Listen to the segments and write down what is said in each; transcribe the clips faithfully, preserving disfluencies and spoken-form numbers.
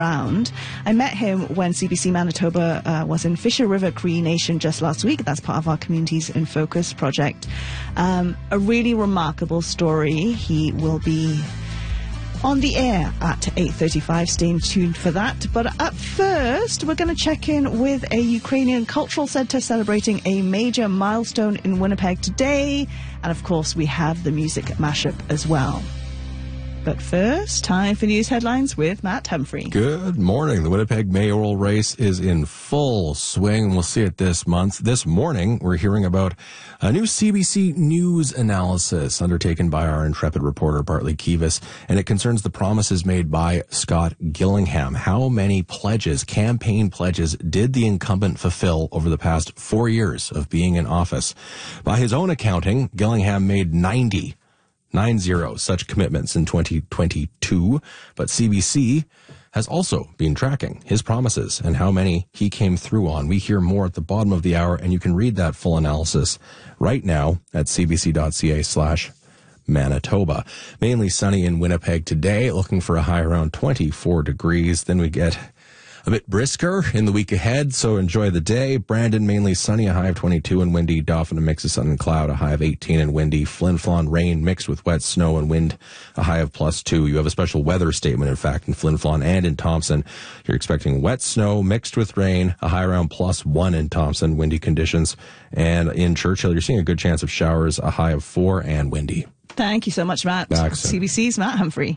around. I met him when C B C Manitoba uh, was in Fisher River Cree Nation just last week. That's part of our Communities in Focus project. Um, a really remarkable story. He will be on the air at eight thirty-five. Stay tuned for that. But up first, we're going to check in with a Ukrainian cultural centre celebrating a major milestone in Winnipeg today. And of course, we have the music mashup as well. But first, time for news headlines with Matt Humphrey. Good morning. The Winnipeg mayoral race is in full swing. We'll see it this month. This morning, we're hearing about a new C B C News analysis undertaken by our intrepid reporter, Bartley Kivas, and it concerns the promises made by Scott Gillingham. How many pledges, campaign pledges, did the incumbent fulfill over the past four years of being in office? By his own accounting, Gillingham made ninety. Nine zero such commitments in twenty twenty-two, but C B C has also been tracking his promises and how many he came through on. We hear more at the bottom of the hour, and you can read that full analysis right now at cbc.ca slash Manitoba. Mainly sunny in Winnipeg today, looking for a high around twenty-four degrees. Then we get a bit brisker in the week ahead, so enjoy the day. Brandon, mainly sunny, a high of twenty-two, and windy. Dauphin, a mix of sun and cloud, a high of eighteen and windy. Flin Flon, rain mixed with wet snow and wind, a high of plus two. You have a special weather statement, in fact, in Flin Flon and in Thompson. You're expecting wet snow mixed with rain, a high around plus one in Thompson, windy conditions. And in Churchill, you're seeing a good chance of showers, a high of four and windy. Thank you so much, Matt. Back C B C's Matt Humphrey.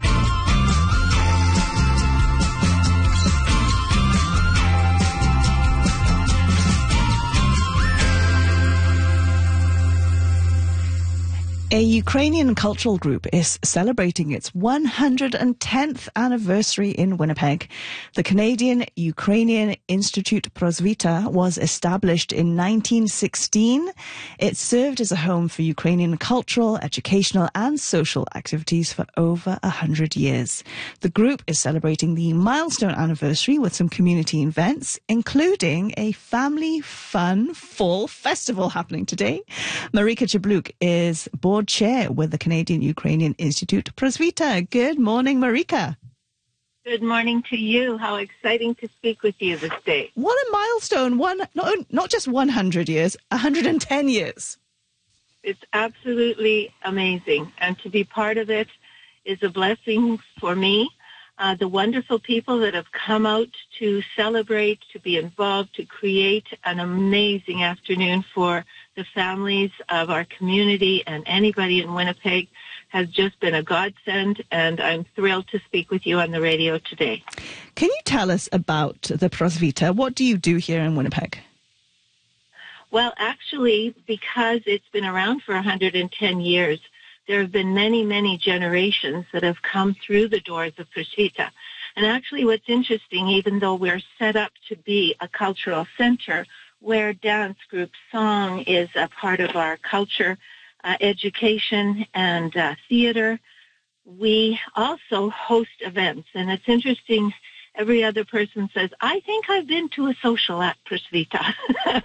A Ukrainian cultural group is celebrating its one hundred tenth anniversary in Winnipeg. The Canadian-Ukrainian Institute Prosvita was established in nineteen sixteen. It served as a home for Ukrainian cultural, educational and social activities for over one hundred years. The group is celebrating the milestone anniversary with some community events, including a family fun fall festival happening today. Marika Chabluk is board chair with the Canadian-Ukrainian Institute Prosvita. Good morning, Marika. Good morning to you. How exciting to speak with you this day. What a milestone. One, not, not just one hundred years, one hundred ten years. It's absolutely amazing. And to be part of it is a blessing for me. Uh, the wonderful people that have come out to celebrate, to be involved, to create an amazing afternoon for the families of our community and anybody in Winnipeg has just been a godsend, and I'm thrilled to speak with you on the radio today. Can you tell us about the Prosvita? What do you do here in Winnipeg? Well, actually, because it's been around for one hundred ten years, there have been many, many generations that have come through the doors of Prosvita. And actually what's interesting, even though we're set up to be a cultural center where dance group song is a part of our culture, uh, education, and uh, theater, we also host events. And it's interesting, every other person says, I think I've been to a social at Prosvita.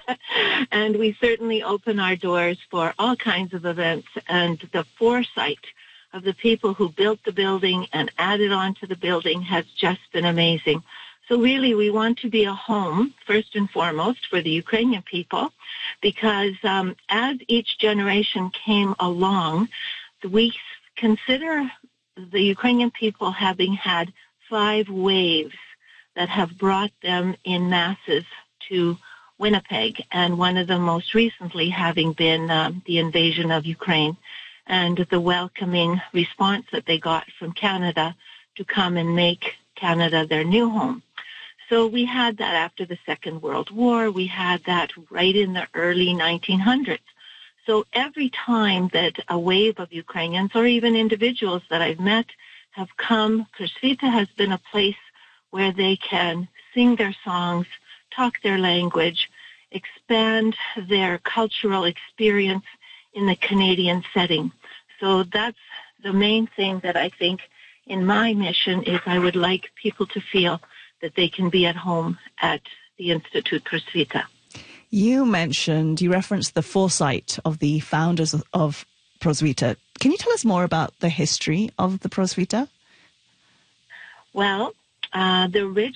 And we certainly open our doors for all kinds of events. And the foresight of the people who built the building and added on to the building has just been amazing. So really, we want to be a home, first and foremost, for the Ukrainian people, because um, as each generation came along, we consider the Ukrainian people having had five waves that have brought them in masses to Winnipeg, and one of them most recently having been um, the invasion of Ukraine and the welcoming response that they got from Canada to come and make Canada their new home. So we had that after the Second World War. We had that right in the early nineteen hundreds. So every time that a wave of Ukrainians or even individuals that I've met have come, Prosvita has been a place where they can sing their songs, talk their language, expand their cultural experience in the Canadian setting. So that's the main thing that I think in my mission is I would like people to feel that they can be at home at the Institute Prosvita. You mentioned, you referenced the foresight of the founders of, of Prosvita. Can you tell us more about the history of the Prosvita? Well, uh, the original